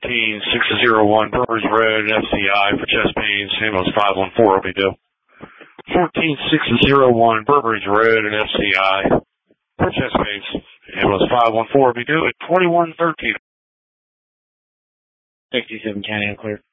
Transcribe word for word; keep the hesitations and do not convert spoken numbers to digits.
fourteen six oh one Burbridge Road, F C I for chest pains, ambulance five one four will be due. fourteen six oh one Burbridge Road, F C I for chest pains, ambulance five one four will be due at twenty-one thirteen. sixty-seven County, clear.